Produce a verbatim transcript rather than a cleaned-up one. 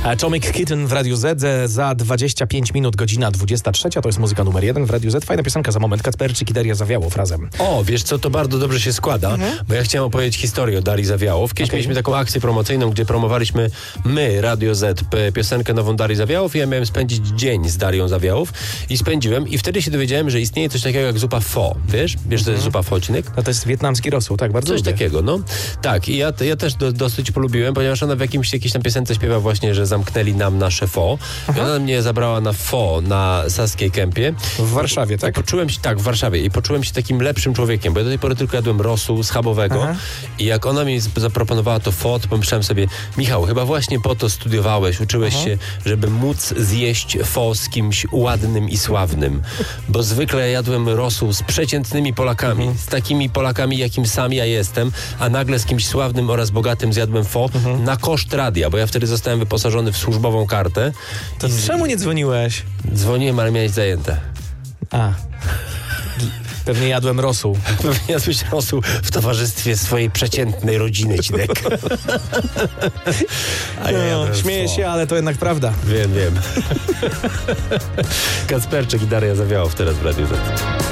Atomic Kitten w Radiu Z za dwadzieścia pięć minut, godzina dwudziesta trzecia. To jest muzyka numer jeden w Radiu Z. Fajna piosenka za moment. Kacperczyk i Daria Zawiałow razem. O, wiesz co, to bardzo dobrze się składa, mhm. bo ja chciałem opowiedzieć historię o Darii Zawiałow. Kiedyś okay. mieliśmy taką akcję promocyjną, gdzie promowaliśmy my, Radio Z, piosenkę nową Darii Zawiałow i ja miałem spędzić dzień z Darią Zawiałow i spędziłem i wtedy się dowiedziałem, że istnieje coś takiego jak zupa pho. Wiesz? Wiesz, mhm. to jest zupa pho, Cinek? No to jest wietnamski rosół, tak, bardzo Coś lubię. takiego, no. Tak, i ja, ja też do, dosyć polubiłem, ponieważ ona w jakimś, jakiejś tam piosence śpiewa właśnie, że zamknęli nam nasze pho. I ona mnie zabrała na pho na Saskiej Kępie. W Warszawie, tak? I poczułem się, tak, w Warszawie. I poczułem się takim lepszym człowiekiem, bo ja do tej pory tylko jadłem rosół schabowego. Aha. I jak ona mi zaproponowała to pho, to pomyślałem sobie, Michał, chyba właśnie po to studiowałeś, uczyłeś Aha. się, żeby móc zjeść pho z kimś ładnym i sławnym. Bo zwykle jadłem rosół z przeciętnymi Polakami, mhm. z takimi Polakami, jakim sam ja jestem, a nagle z kimś sławnym oraz bogatym zjadłem pho mhm. na koszt radia, bo ja wtedy zostałem wyposażony w służbową kartę. To z... czemu nie dzwoniłeś? Dzwoniłem, ale miałeś zajęte. A. Pewnie jadłem rosół. Pewnie jadłeś rosół w towarzystwie swojej przeciętnej rodziny, Cinek. A ja no, śmieję się, ale to jednak prawda. Wiem, wiem. Kacperczyk i Daria Zawiałow teraz w Radiu Z.